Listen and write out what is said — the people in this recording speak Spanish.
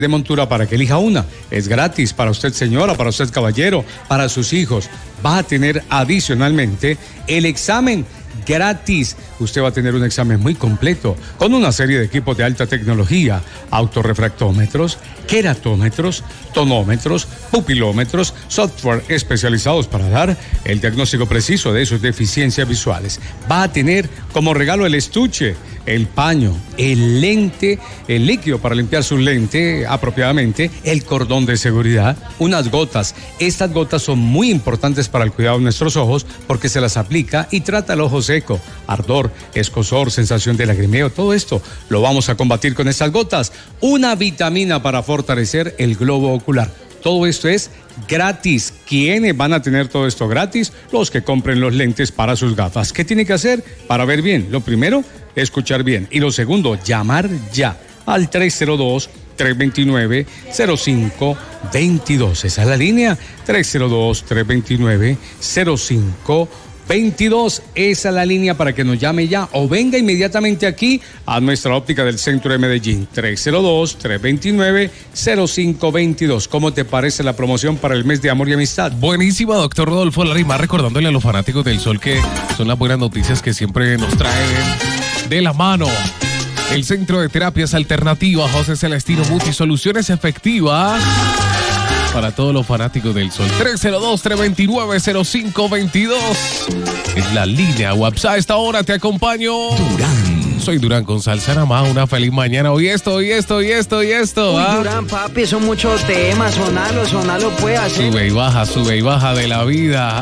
de montura para que elija una. Es gratis para usted, señora, para usted, caballero, para sus hijos. Va a tener adicionalmente el examen gratis. Usted va a tener un examen muy completo con una serie de equipos de alta tecnología, autorrefractómetros, queratómetros, tonómetros, pupilómetros, software especializados para dar el diagnóstico preciso de sus deficiencias visuales. Va a tener como regalo el estuche, el paño, el lente, el líquido para limpiar su lente apropiadamente, el cordón de seguridad, unas gotas. Estas gotas son muy importantes para el cuidado de nuestros ojos porque se las aplica y trata el ojo seco, ardor, escozor, sensación de lagrimeo. Todo esto lo vamos a combatir con estas gotas. Una vitamina para fortalecer el globo ocular. Todo esto es gratis. ¿Quiénes van a tener todo esto gratis? Los que compren los lentes para sus gafas. ¿Qué tiene que hacer para ver bien? Lo primero, escuchar bien. Y lo segundo, llamar ya al 302-329-0522. Esa es la línea, 302-329-0522. Esa es la línea para que nos llame ya o venga inmediatamente aquí a nuestra óptica del centro de Medellín. 302-329-0522. ¿Cómo te parece la promoción para el mes de amor y amistad? Buenísima, doctor Rodolfo Larima, recordándole a los fanáticos del sol que son las buenas noticias que siempre nos traen de la mano. El Centro de Terapias Alternativas José Celestino Muti, soluciones efectivas para todos los fanáticos del sol. 302-329-0522 es la línea WhatsApp. A esta hora te acompaño Durán. Soy Durán con Salsa nada más. Una feliz mañana. Hoy esto. Uy, Durán, papi, son muchos temas. Sonalo puede hacer. Sube y baja de la vida.